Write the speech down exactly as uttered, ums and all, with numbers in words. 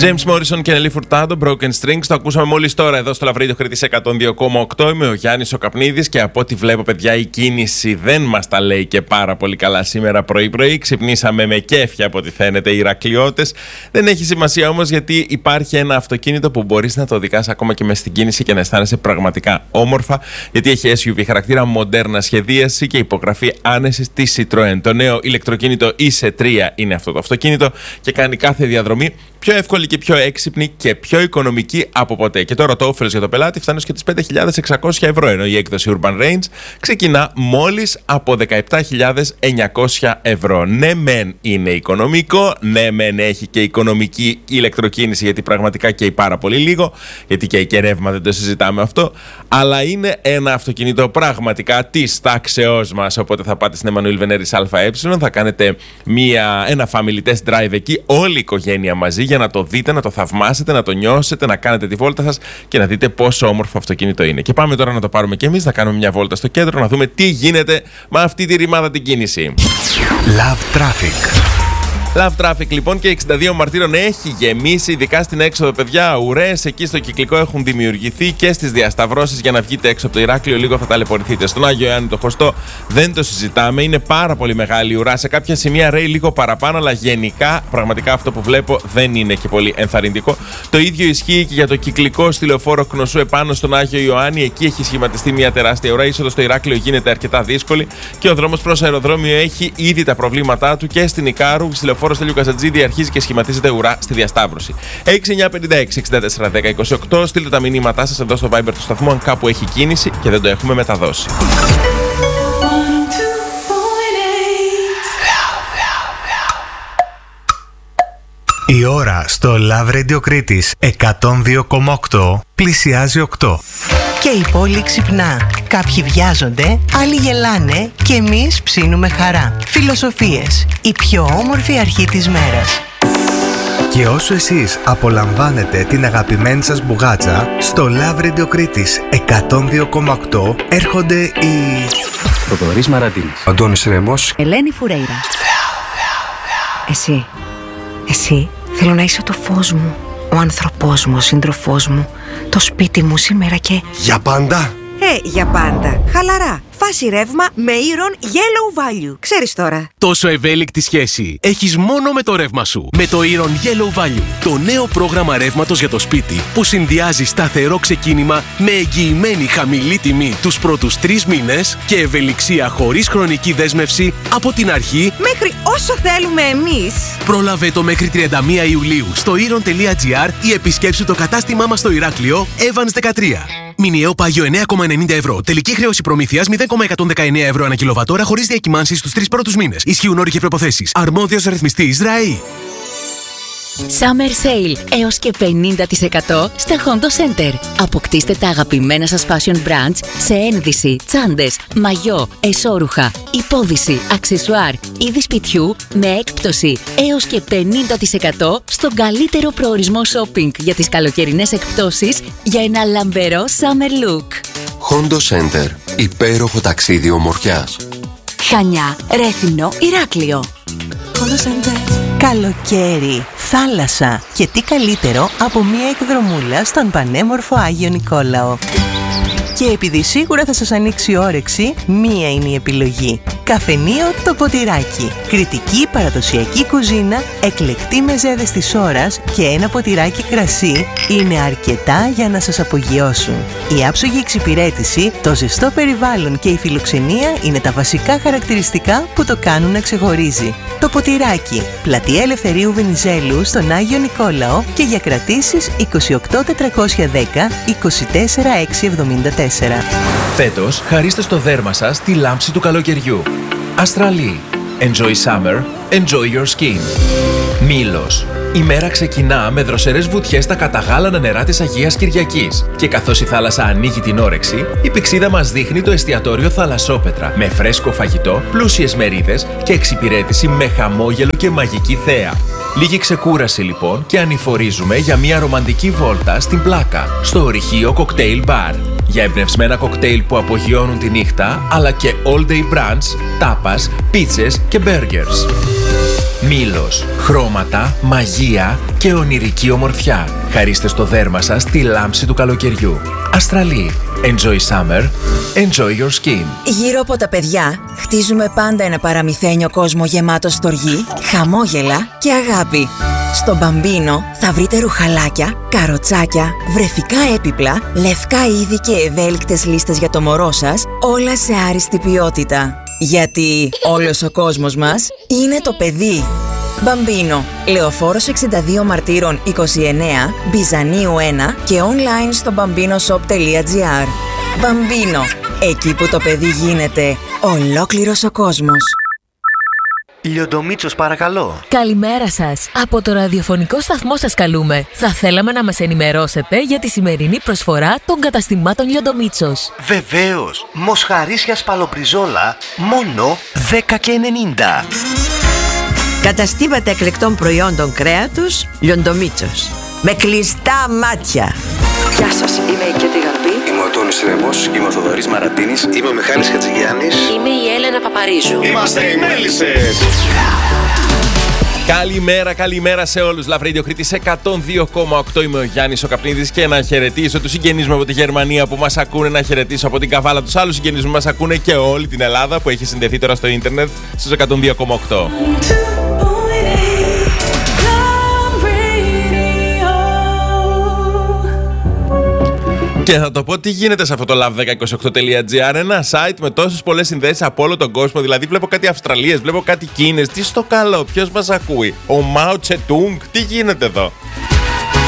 James Morrison και Nelly Furtado, Broken Strings. Το ακούσαμε μόλις τώρα εδώ στο Λαβρίδιο Κρήτης εκατόν δύο κόμμα οκτώ. Είμαι ο Γιάννης ο Καπνίδης και από ό,τι βλέπω, παιδιά, η κίνηση δεν μας τα λέει και πάρα πολύ καλά σήμερα πρωί-πρωί. Ξυπνήσαμε με κέφια από ό,τι φαίνεται οι Ηρακλειώτες. Δεν έχει σημασία όμως, γιατί υπάρχει ένα αυτοκίνητο που μπορείς να το οδηγάς ακόμα και μες στην κίνηση και να αισθάνεσαι πραγματικά όμορφα, γιατί έχει ες γιου βι χαρακτήρα, μοντέρνα σχεδίαση και υπογραφή άνεσης της Citroën. Το νέο ηλεκτροκίνητο ι σι τρία είναι αυτό το αυτοκίνητο και κάνει κάθε διαδρομή πιο εύκολη και πιο έξυπνη και πιο οικονομική από ποτέ. Και τώρα το όφελος για το πελάτη φτάνει και τις πέντε χιλιάδες εξακόσια ευρώ, ενώ η έκδοση Urban Range ξεκινά μόλις από δεκαεπτά χιλιάδες εννιακόσια ευρώ. Ναι, μεν είναι οικονομικό, ναι, μεν έχει και οικονομική ηλεκτροκίνηση, γιατί πραγματικά καίει πάρα πολύ λίγο, γιατί καίει και ρεύμα, δεν το συζητάμε αυτό, αλλά είναι ένα αυτοκίνητο πραγματικά της τάξεώς μας. Οπότε θα πάτε στην Εμμανουήλ Βενέρης ΑΕ, θα κάνετε μια, ένα family test drive εκεί, όλη η οικογένεια μαζί, για να το δείτε, να το θαυμάσετε, να το νιώσετε, να κάνετε τη βόλτα σας και να δείτε πόσο όμορφο αυτοκίνητο είναι. Και πάμε τώρα να το πάρουμε κι εμείς, να κάνουμε μια βόλτα στο κέντρο, να δούμε τι γίνεται με αυτή τη ρημάδα την κίνηση. Love Traffic. Love Traffic λοιπόν, και εξήντα δύο Μαρτύρων έχει γεμίσει, ειδικά στην έξοδο, παιδιά. Ουρές εκεί στο Κυκλικό έχουν δημιουργηθεί και στις διασταυρώσεις. Για να βγείτε έξω από το Ηράκλειο, λίγο θα ταλαιπωρηθείτε. Στον Άγιο Ιωάννη το Χωστό δεν το συζητάμε, είναι πάρα πολύ μεγάλη ουρά. Σε κάποια σημεία ρέει λίγο παραπάνω, αλλά γενικά πραγματικά αυτό που βλέπω δεν είναι και πολύ ενθαρρυντικό. Το ίδιο ισχύει και για το Κυκλικό στη Λεωφόρο Κνωσού επάνω στον Άγιο Ιωάννη. Εκεί έχει σχηματιστεί μια τεράστια ουρά. Η είσοδος στο Ηράκλειο γίνεται αρκετά δύσκολη και ο δρόμος προς αεροδρόμιο έχει ήδη τα προβλήματά του. Και στην Ικάρου, στη Λεωφόρο Στέλιου Καζατζίδη, αρχίζει και σχηματίζεται ουρά στη διασταύρωση. έξι εννιά πέντε έξι εξήντα τέσσερα δέκα είκοσι οκτώ. Στείλτε τα μηνύματά σας εδώ στο Viber του σταθμού, αν κάπου έχει κίνηση και δεν το έχουμε μεταδώσει. Η ώρα στο Love Radio Κρήτης εκατόν δύο κόμμα οκτώ πλησιάζει οκτώ. Και η πόλη ξυπνά. Κάποιοι βιάζονται, άλλοι γελάνε και εμείς ψήνουμε χαρά. Φιλοσοφίες. Η πιο όμορφη αρχή της μέρας. Και όσο εσείς απολαμβάνετε την αγαπημένη σας μπουγάτσα, στο Love Radio Κρήτης εκατόν δύο κόμμα οκτώ έρχονται οι... Θοδωρής Μαραντίνης, Αντώνης Ρέμος, Ελένη Φουρέιρα. Εσύ, εσύ θέλω να είσαι το φως μου, ο άνθρωπός μου, ο σύντροφός μου, το σπίτι μου σήμερα και... για πάντα! Ε, για πάντα. Χαλαρά. Φάση ρεύμα με Iron Yellow Value. Ξέρεις τώρα. Τόσο ευέλικτη σχέση έχεις μόνο με το ρεύμα σου. Με το Iron Yellow Value. Το νέο πρόγραμμα ρεύματος για το σπίτι που συνδυάζει σταθερό ξεκίνημα με εγγυημένη χαμηλή τιμή τους πρώτους τρεις μήνες και ευελιξία χωρίς χρονική δέσμευση από την αρχή μέχρι όσο θέλουμε εμείς. Πρόλαβε το μέχρι τριάντα μία Ιουλίου στο iron τελεία gr ή επισκέψου το κατάστημά μας στο Ηράκλειο Evans δεκατρία. Μηνιαίο πάγιο εννέα κόμμα ενενήντα ευρώ. Τελική χρέωση προμήθειας μηδέν κόμμα εκατόν δεκαεννέα ευρώ ανά κιλοβατόρα χωρίς διακυμάνσεις στους τρεις πρώτους μήνες. Ισχύουν όροι και προϋποθέσεις. Αρμόδιος ρυθμιστής ΡΑΗ. Summer Sale έως και πενήντα τοις εκατό στα Hondo Center. Αποκτήστε τα αγαπημένα σας fashion brands σε ένδυση, τσάντες, μαγιό, εσώρουχα, υπόδυση, αξεσουάρ, είδη σπιτιού με έκπτωση έως και πενήντα τοις εκατό στον καλύτερο προορισμό shopping για τις καλοκαιρινές εκπτώσεις για ένα λαμπερό summer look. Hondo Center. Υπέροχο ταξίδι ομορφιάς. Χανιά, Ρέθυμνο, Ηράκλειο. Hondo Center. Καλοκαίρι, θάλασσα και τι καλύτερο από μια εκδρομούλα στον πανέμορφο Άγιο Νικόλαο. Και επειδή σίγουρα θα σας ανοίξει η όρεξη, μία είναι η επιλογή. Καφενείο Το Ποτηράκι. Κρητική παραδοσιακή κουζίνα, εκλεκτή μεζέδες της ώρας και ένα ποτηράκι κρασί είναι αρκετά για να σας απογειώσουν. Η άψογη εξυπηρέτηση, το ζεστό περιβάλλον και η φιλοξενία είναι τα βασικά χαρακτηριστικά που το κάνουν να ξεχωρίζει. Το Ποτηράκι. Πλατεία Ελευθερίου Βενιζέλου στον Άγιο Νικόλαο και για κρατήσεις είκοσι οκτώ τετρακόσια δέκα είκοσι τέσσερα εξακόσια εβδομήντα τέσσερα. Φέτος χαρίστε στο δέρμα σας τη λάμψη του καλοκαιριού. Αστραλή. Enjoy summer. Enjoy your skin. Μήλος. Η μέρα ξεκινά με δροσερές βουτιές στα καταγάλανα νερά της Αγίας Κυριακής. Και καθώς η θάλασσα ανοίγει την όρεξη, η πηξίδα μας δείχνει το εστιατόριο Θαλασσόπετρα με φρέσκο φαγητό, πλούσιες μερίδες και εξυπηρέτηση με χαμόγελο και μαγική θέα. Λίγη ξεκούραση λοιπόν και ανηφορίζουμε για μια ρομαντική βόλτα στην Πλάκα, στο ορυχείο Cocktail Bar. Για εμπνευσμένα κοκτέιλ που απογειώνουν τη νύχτα, αλλά και all day brunch, tapas, πίτσες και burgers. Μήλος, χρώματα, μαγεία και ονειρική ομορφιά. Χαρίστε στο δέρμα σας τη λάμψη του καλοκαιριού. Αστραλή. Enjoy summer. Enjoy your skin. Γύρω από τα παιδιά χτίζουμε πάντα ένα παραμυθένιο κόσμο γεμάτο στοργή, χαμόγελα και αγάπη. Στο Μπαμπίνο θα βρείτε ρουχαλάκια, καροτσάκια, βρεφικά έπιπλα, λευκά είδη και ευέλικτες λίστες για το μωρό σας, όλα σε άριστη ποιότητα. Γιατί όλος ο κόσμος μας είναι το παιδί. Μπαμπίνο, Λεωφόρος εξήντα δύο Μαρτύρων είκοσι εννέα, Μπιζανίου ένα και online στο μπαμπίνοσοπ τελεία τζι άρ. Μπαμπίνο, εκεί που το παιδί γίνεται ολόκληρος ο κόσμος. Λιοντομίτσος, παρακαλώ. Καλημέρα σας. Από το ραδιοφωνικό σταθμό σας καλούμε. Θα θέλαμε να μας ενημερώσετε για τη σημερινή προσφορά των καταστημάτων Λιοντομίτσος. Βεβαίως. Μοσχαρίσια σπαλοπριζόλα, μόνο δέκα και ενενήντα. Καταστήματα εκλεκτών προϊόντων κρέατος Λιοντομίτσος. Με κλειστά μάτια. Γεια σας, είμαι η Κέτη Γαρμπή. Είμαι ο Τόνης Ρέμος, είμαι ο Θοδωρής Μαραντίνης. Είμαι ο Μιχάλης Χατζηγιάννης. Είμαι η Έλενα Παπαρίζου. Είμαστε οι Μέλισσες. Καλημέρα, καλημέρα σε όλους. Love Radio Κρήτης εκατόν δύο κόμμα οκτώ. Είμαι ο Γιάννης ο Καπνίδης και να χαιρετήσω τους συγγενείς μου από τη Γερμανία που μας ακούνε, να χαιρετήσω από την Καβάλα τους άλλους συγγενείς μου που μας ακούνε και όλη την Ελλάδα που έχει συνδεθεί τώρα στο ίντερνετ στους εκατόν δύο κόμμα οκτώ. Και θα το πω τι γίνεται σε αυτό το λαβ δέκα είκοσι οκτώ τελεία τζι άρ, ένα site με τόσες πολλές συνδέσεις από όλο τον κόσμο. Δηλαδή, βλέπω κάτι Αυστραλίες, βλέπω κάτι Κίνες. Τι στο καλό, ποιος μας ακούει, ο Μάο Τσετούγκ, τι γίνεται εδώ.